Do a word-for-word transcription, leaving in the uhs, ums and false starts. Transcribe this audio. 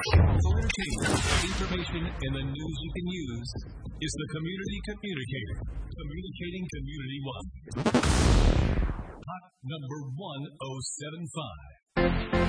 For entertainment, information, and the news you can use is the Community Communicator. Communicating community-wide. Hot number one oh seven five.